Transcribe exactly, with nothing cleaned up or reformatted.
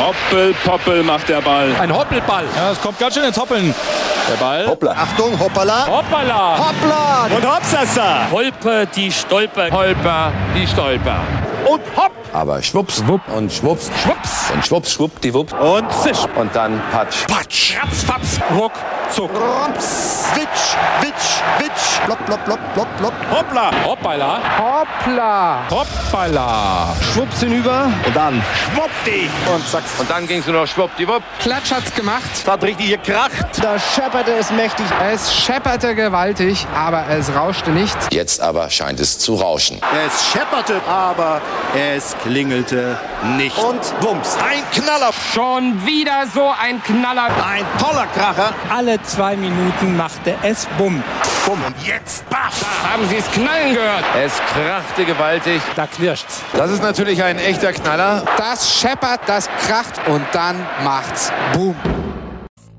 Hoppel, Poppel macht der Ball. Ein Hoppelball. Ja, es kommt ganz schön ins Hoppeln. Der Ball. Hoppla. Achtung, hoppala. Hoppala. Hoppla. Und Hopsasa. Holper, die Stolper. Holper, die Stolper. Und hopp. Aber schwupps, wupp und schwupps, Schwupps. und schwupps, schwuppdiwupp. Und Zisch. Und dann patsch. Patsch. Ratzfatz. Ruck. Zuck. Rums. Witsch, witsch, witsch. Plopp, plopp, plopp, plopp, plopp. Hoppla. Hoppala. Hoppla. Hoppala. Schwupps hinüber. Und dann. Schwuppdi. Und zack. Und dann ging's nur noch schwuppdiwupp. Klatsch hat's gemacht. Das hat richtig gekracht. Da schepperte es mächtig. Es schepperte gewaltig, aber es rauschte nicht. Jetzt aber scheint es zu rauschen. Es schepperte, aber es klingelte nicht. Und bums. Ein Knaller. Schon wieder so ein Knaller. Ein toller Kracher. Alle zwei Minuten machte es Bumm. Bumm. Und jetzt baff. Da haben Sie es knallen gehört. Es krachte gewaltig. Da knirscht's. Das ist natürlich ein echter Knaller. Das scheppert, das kracht und dann macht's Boom.